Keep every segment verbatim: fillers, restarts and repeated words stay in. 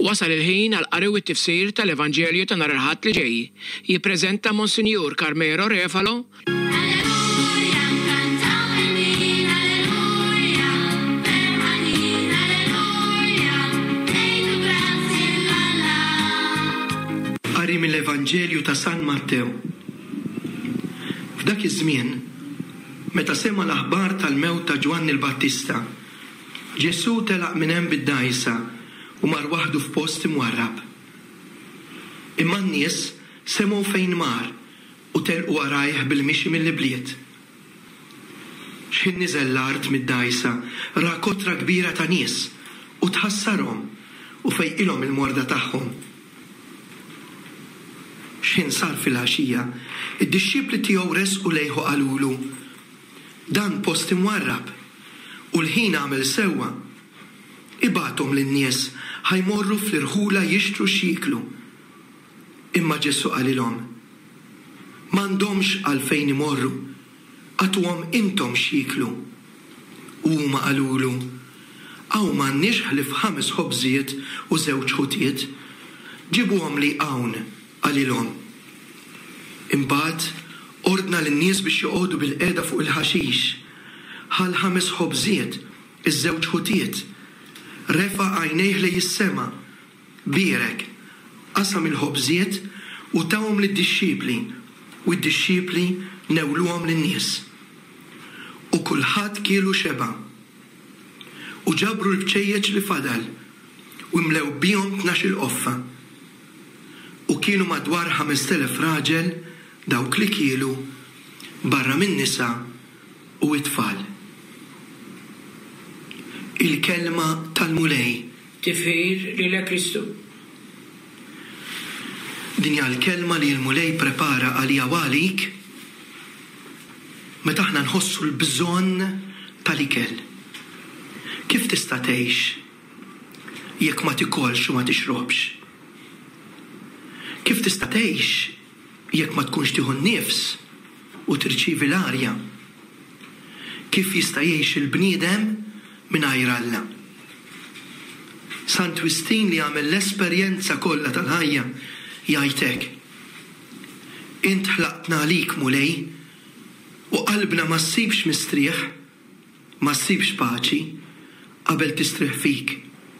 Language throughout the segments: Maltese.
Wasal il-ħin għal qari u t-tifsir tal-Evanġelju ta' nhar il-Ħadd li ġej. Jippreżenta Monsinjur Carmelo Refalo. Qari mill-Evanġelju ta' San Mattew. F'dak iż-żmien, meta sema l-aħbar tal-mewt ta' Ġwanni l-Battista, Ġesu telaq minn hemm bid-dgħajsa u mar waħdu f'post imwarrab. Imma n-nies semgħu fejn mar u telqu warajh bil-mixi mill-ibliet. X'in niżel l-art mid-dgħajsa ra kotra kbira ta' nies u tħassarhom u fejqilhom il-morda tagħhom. X'in sar fil-għaxija, id-dixxipli tiegħu resqu lejhu qalulu: dan post imwarrab u l-ħin għamel sewwa. Ibatom lin-nies ħajmorru fl-irħula jixtru x'jiklu. Imma Ġesu qalilhom: m'għandhomx għalfejn imorru, għatuhom intom x'jiklu. U huma qalulu: hawn m'għandniex ħlief ħames ħobżiet u żewġ ħutiet, ġibuhom li hawn, qalilhom. Imbagħad ordna lin-nies biex joqogħdu bil-qiegħda fuq il-ħaxix. Ħal ħames ħobżiet, iż-żewġ ħutiet, refa' għajnejh lejn is-sema, bierek, qasam il-ħobżiet u tawhom lid-dixxipli, u d-dixxipli newluhom lin-nies. U kulħadd kielu xeba. U ġabru l-bċejjeġ li fadal u mlew bihom tnax-il qoffa. U kienu madwar ħames telef raġel dawk li kielu barra min-nisa u it-tfal. Il-kelma tal-mulej. Tifħir lilek Kristu. Din hija l-kelma li l-mulej prepara għalija għalik meta aħna nħossu l-bżonn tal-ikel. Kif tista' tgħix jekk ma tikolx u ma tixrobx? Kif tista' tgħix jekk ma tkunx tieħu nnifs u tirċievi l-arja? Kif jista' jgħix il-bniedem mingħajr Alla? Sant Wistin li għamel l-esperjenza kollha tal-ħajja jgħid hekk: int ħlaqtna għalik mulej u qalbna ma ssibx mistrieħ, ma ssibx paċi qabel tistrieħ fik.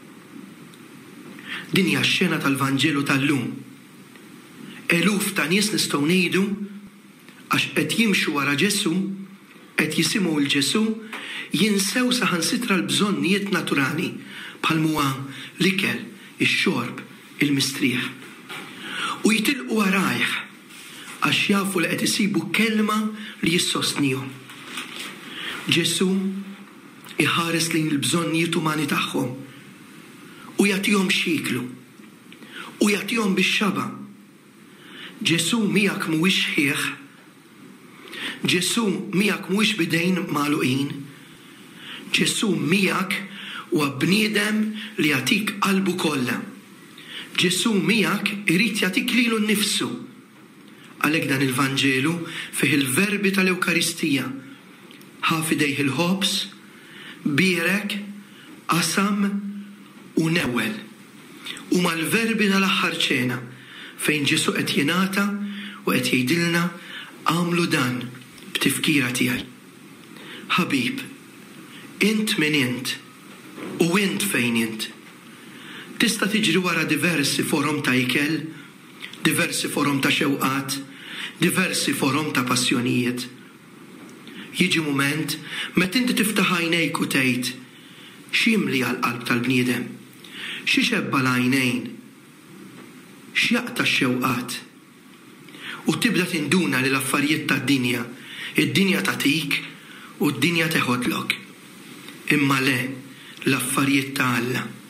Din hija x-xena tal-Vanġelu tal-lum. Eluf ta' nies nistgħu ngħidu għax qed jimxu wara Ġesu, qed jisimgħu l-Ġesu, jinsew saħansitra l-bżonnijiet naturali bħal huwa l-ikel, ix-xorb, il-mistrieħ. U jitilqu warajh għax jafu li qed isibu kelma li jissostnihom. Ġesu iħares lejn il-bżonnijiet umani tagħhom u jagħtihom x'jiklu u jagħtihom bix-xaba. Ġesu miegħek mhuwiex ħieħ. Ġesu miegħek mhuwiex bidejn magħluqin. Ġesu miegħek huwa bniedem li jagħtik qalbu kollha. Ġesu miegħek irid jagħtik lilu nnifsu. Għalhekk dan il-Vanġelu fih il-verbi tal-Ewkaristija. Ħa f'idejh il-ħobż, bierek, qasam u newwel. Huma l-verbi tal-aħħar ċena fejn Ġesu qed jingħata u qed jgħidilna għamlu dan b'tifkira tiegħi. Ħabib, int min int u int fejn int. Tista' tiġri wara diversi forom ta' ikel, diversi forom ta' xewqat, diversi forom ta' passjonijiet. Jiġi mument meta inti tiftaħ għajnejk u tgħid: x'jimli għall-qalb tal-bniedem, xi xebba l-għajnejn, x'jaqta' x-xewqat. U tibda tinduna li l-affarijiet tad-dinja, id-dinja tagħtik u d-dinja teħodlok. Imma le, l-affarijiet ta' Alla.